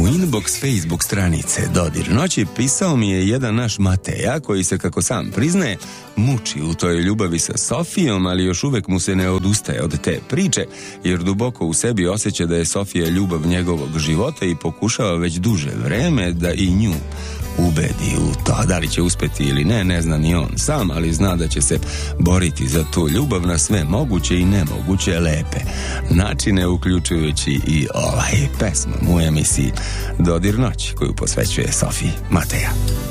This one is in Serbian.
inbox Facebook stranice Dodir noći pisao mi je jedan naš Mateja koji se, kako sam priznaje, muči u toj ljubavi sa Sofijom, ali još uvek mu se ne odustaje od te priče, jer duboko u sebi osjeća da je Sofija ljubav njegovog života i pokušava već duže vreme da i nju ubedi u to. Da li će uspeti ili ne, ne zna ni on sam, ali zna da će se boriti za tu ljubav na sve moguće i nemoguće lepe načine, uključujući i pesmom u emisiji Dodir noći koju posvećuje Sofiji Mateja.